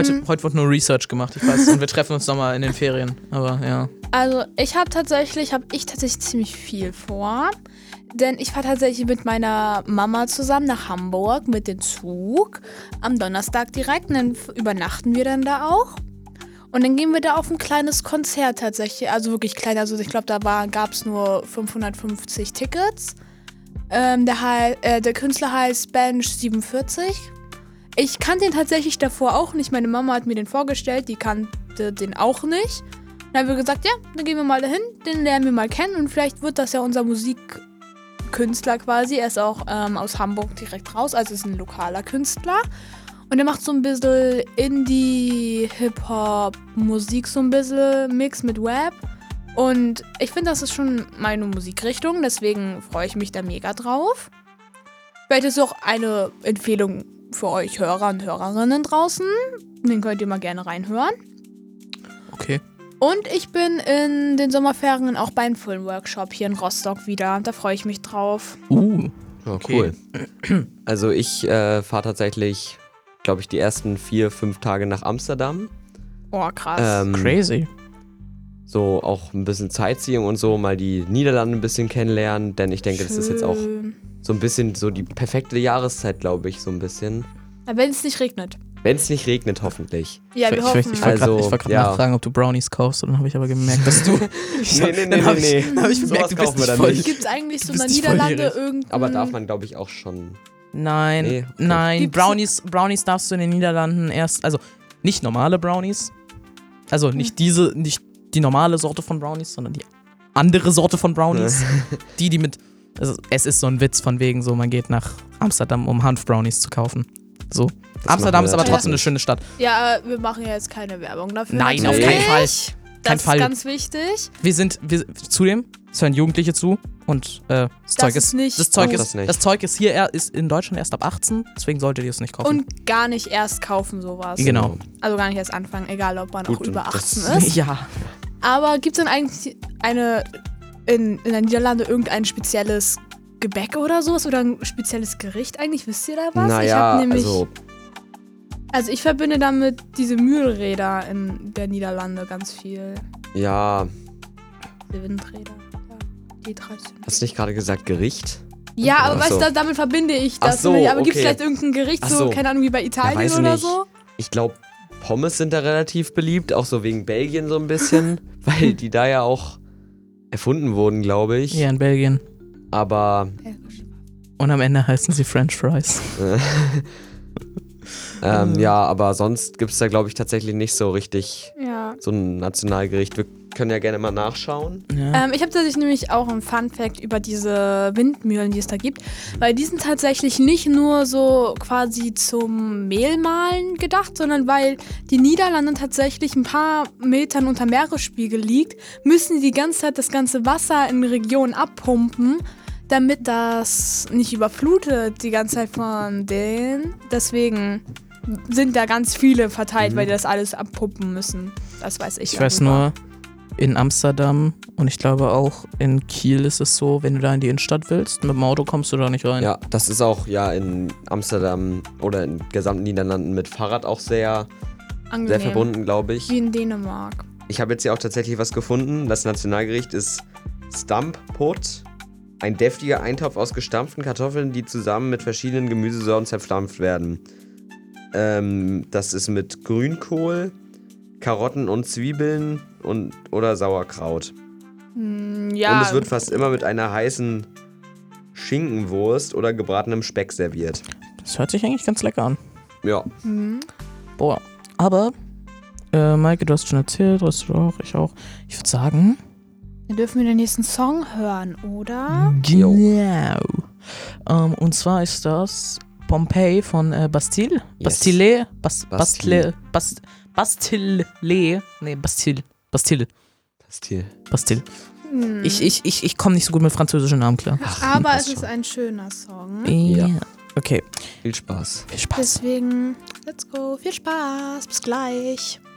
Heute wurde nur Research gemacht, ich weiß. Und wir treffen uns nochmal in den Ferien. Aber ja. Also ich habe tatsächlich ziemlich viel vor. Denn ich fahre tatsächlich mit meiner Mama zusammen nach Hamburg mit dem Zug. Am Donnerstag direkt. Und dann übernachten wir dann da auch. Und dann gehen wir da auf ein kleines Konzert tatsächlich. Also wirklich klein. Also ich glaube, gab es nur 550 Tickets. Der Künstler heißt Bench 47. Ich kannte den tatsächlich davor auch nicht. Meine Mama hat mir den vorgestellt. Die kannte den auch nicht. Dann haben wir gesagt, ja, dann gehen wir mal dahin. Den lernen wir mal kennen. Und vielleicht wird das ja unser Musikkünstler quasi. Er ist auch aus Hamburg direkt raus. Also ist ein lokaler Künstler. Und er macht so ein bisschen Indie, Hip-Hop, Musik, so ein bisschen Mix mit Rap. Und ich finde, das ist schon meine Musikrichtung. Deswegen freue ich mich da mega drauf. Vielleicht ist es auch eine Empfehlung für euch Hörer und Hörerinnen draußen. Den könnt ihr mal gerne reinhören. Okay. Und ich bin in den Sommerferien auch beim Filmworkshop hier in Rostock wieder. Da freue ich mich drauf. Oh, Okay. cool. Also ich fahre tatsächlich, glaube ich, die ersten 4-5 Tage nach Amsterdam. Oh, krass. Crazy. So auch ein bisschen Sightseeing und so, mal die Niederlande ein bisschen kennenlernen, denn ich denke, das ist jetzt auch so ein bisschen so die perfekte Jahreszeit, glaube ich, so ein bisschen. Wenn es nicht regnet. Wenn es nicht regnet, hoffentlich. Ja, wir hoffen. Ich wollte gerade ja. nachfragen, ob du Brownies kaufst. Und dann habe ich aber gemerkt, dass du... Nee. Dann habe ich bemerkt, du bist nicht voll... Gibt es eigentlich so Du in der bist nicht Niederlande volljährig. irgendein... Aber darf man, glaube ich, auch schon. Nein, Nee, okay. nein. Gibt's- Brownies darfst du in den Niederlanden erst... Also, nicht normale Brownies. Also, nicht die normale Sorte von Brownies, sondern die andere Sorte von Brownies. die mit... Also, es ist so ein Witz von wegen so, man geht nach Amsterdam, um Hanf-Brownies zu kaufen. So. Das Amsterdam machen ist wir aber natürlich trotzdem eine nicht. schöne Stadt. Ja, wir machen ja jetzt keine Werbung dafür. Nein, natürlich. auf keinen Fall. Das Kein ist Fall. ganz wichtig. Zudem, es hören Jugendliche zu und das Zeug ist nicht das Zeug gut. ist, das Zeug ist hier ist in Deutschland erst ab 18, deswegen solltet ihr es nicht kaufen. Und gar nicht erst kaufen sowas. Genau. Also gar nicht erst anfangen, egal ob man Gut, auch über und das- 18 ist. Ja. Aber gibt es denn eigentlich in der Niederlande irgendein spezielles Gebäck oder sowas? Oder ein spezielles Gericht eigentlich? Wisst ihr da was? Ich Naja, hab nämlich, also, ich verbinde damit diese Mühlräder in der Niederlande ganz viel. ja, Die Windräder. Ja, die traditionell. hast du nicht gerade gesagt Gericht? Ja, aber Ach so. weißt du, damit verbinde ich Ach das. so, aber gibt es okay. vielleicht irgendein Gericht, Ach so, so. keine Ahnung, wie bei Italien weiß oder nicht. so? Ich glaube, Pommes sind da relativ beliebt, auch so wegen Belgien so ein bisschen, weil die da ja auch erfunden wurden, glaube ich. Ja, in Belgien. Aber Und am Ende heißen sie French Fries. ja, aber sonst gibt es da, glaube ich, tatsächlich nicht so richtig Ja. so ein Nationalgericht. Wir können ja gerne mal nachschauen. Ja. Ich habe tatsächlich nämlich auch einen Fun-Fact über diese Windmühlen, die es da gibt. Weil die sind tatsächlich nicht nur so quasi zum Mehlmahlen gedacht, sondern weil die Niederlande tatsächlich ein paar Metern unter Meeresspiegel liegt, müssen die ganze Zeit das ganze Wasser in Regionen abpumpen, damit das nicht überflutet die ganze Zeit von denen. Deswegen sind da ganz viele verteilt, weil die das alles abpumpen müssen. Das weiß ich. Ich weiß nur, in Amsterdam und ich glaube auch in Kiel ist es so, wenn du da in die Innenstadt willst, mit dem Auto kommst du da nicht rein. Ja, das ist auch ja in Amsterdam oder in gesamten Niederlanden mit Fahrrad auch sehr Angenehm. verbunden, glaube ich. Wie in Dänemark. Ich habe jetzt hier auch tatsächlich was gefunden. Das Nationalgericht ist Stamppot. Ein deftiger Eintopf aus gestampften Kartoffeln, die zusammen mit verschiedenen Gemüsesorten zerpflanzt werden. Das ist mit Grünkohl, Karotten und Zwiebeln oder Sauerkraut. Ja. Und es wird fast immer mit einer heißen Schinkenwurst oder gebratenem Speck serviert. Das hört sich eigentlich ganz lecker an. Ja. Boah, aber Maike, du hast schon erzählt, Restaurant, ich auch. Ich würde sagen... Wir dürfen den nächsten Song hören, oder? Genau. Und zwar ist das Pompeii von Bastille. Yes. Bastille. Ich komme nicht so gut mit französischen Namen klar. Aber passt es ist schon. ein schöner Song. Ja. Okay, Viel Spaß. viel Spaß. Deswegen, let's go. Viel Spaß. Bis gleich.